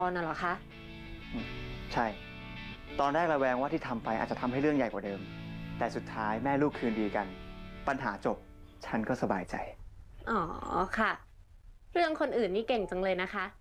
น่ะเหรอคะใช่ ตอนแรกระแวงว่าที่ทำไปอาจจะทำให้เรื่องใหญ่กว่าเดิม แต่สุดท้ายแม่ลูกคืนดีกัน ปัญหาจบ ฉันก็สบายใจอ๋อค่ะ เรื่องคนอื่นนี่เก่งจังเลยนะคะ